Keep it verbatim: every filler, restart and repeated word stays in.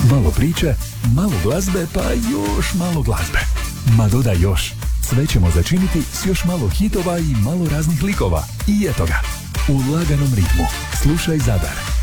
Malo priče, malo glazbe, pa još malo glazbe. Ma dodaj još. Sve ćemo začiniti s još malo hitova i malo raznih likova. I eto ga, u laganom ritmu. Slušaj Zadar.